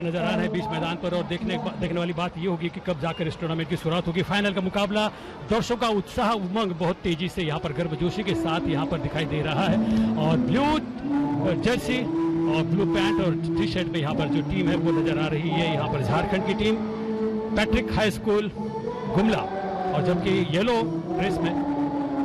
नजर आ रहे हैं बीच मैदान पर और देखने वाली बात ये होगी कि कब जाकर इस टूर्नामेंट की शुरुआत होगी। फाइनल का मुकाबला, दर्शकों का उत्साह उमंग बहुत तेजी से यहाँ पर गर्मजोशी के साथ यहाँ पर दिखाई दे रहा है। और ब्लू जर्सी और ब्लू पैंट और टी शर्ट में यहाँ पर जो टीम है वो नजर आ रही है। यहाँ पर झारखंड की team Patrick high school Gumla, और जबकि येलो ड्रेस में